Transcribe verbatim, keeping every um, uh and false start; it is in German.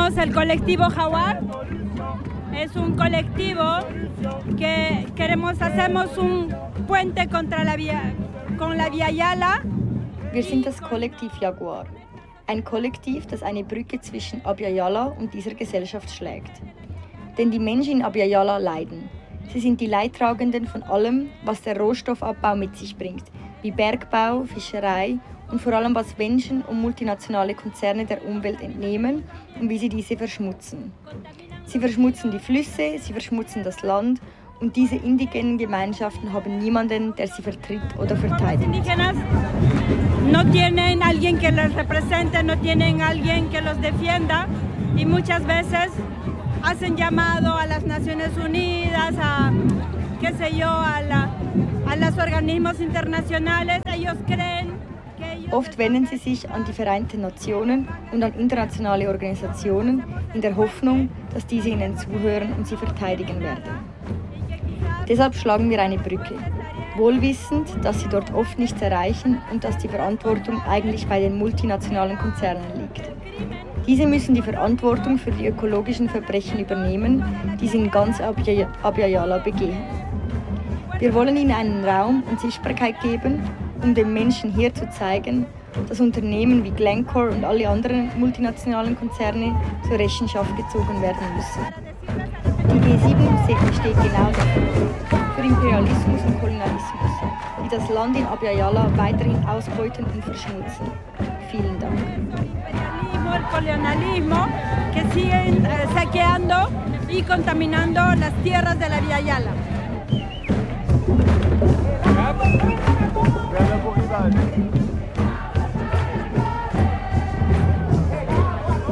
Somos el colectivo Jaguar. Es un colectivo que queremos, hacemos un puente contra la vía, con la Via Yala. Wir sind das Kollektiv Jaguar. Ein Kollektiv, das eine Brücke zwischen Abya Yala und dieser Gesellschaft schlägt. Denn die Menschen in Abya Yala leiden. Sie sind die Leidtragenden von allem, was der Rohstoffabbau mit sich bringt, wie Bergbau, Fischerei und vor allem was Menschen und multinationale Konzerne der Umwelt entnehmen und wie sie diese verschmutzen. Sie verschmutzen die Flüsse, sie verschmutzen das Land und diese indigenen Gemeinschaften haben niemanden, der sie vertritt oder verteidigt. No tienen alguien que los represente, no tienen alguien que los defienda y muchas veces hacen llamado a las Naciones Unidas, a qué sé yo, a, la, a los organismos internacionales. Ellos creen que ellos Oft wenden sie sich an die Vereinten Nationen und an internationale Organisationen in der Hoffnung, dass diese ihnen zuhören und sie verteidigen werden. Deshalb schlagen wir eine Brücke. Wohlwissend, dass sie dort oft nichts erreichen und dass die Verantwortung eigentlich bei den multinationalen Konzernen liegt. Diese müssen die Verantwortung für die ökologischen Verbrechen übernehmen, die sie in ganz Abya Yala begehen. Wir wollen ihnen einen Raum und Sichtbarkeit geben, um den Menschen hier zu zeigen, dass Unternehmen wie Glencore und alle anderen multinationalen Konzerne zur Rechenschaft gezogen werden müssen. Die G sieben steht genau dafür, für Imperialismus und Kolonialismus, die das Land in Abya Yala weiterhin ausbeuten und verschmutzen. Vielen Dank. El colonialismo que siguen eh, saqueando y contaminando las tierras de la Via Yala. Gracias por